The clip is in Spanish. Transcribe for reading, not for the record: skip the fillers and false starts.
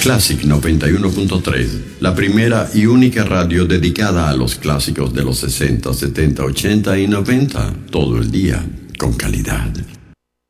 Classic 91.3, la primera y única radio dedicada a los clásicos de los 60, 70, 80 y 90, todo el día, con calidad.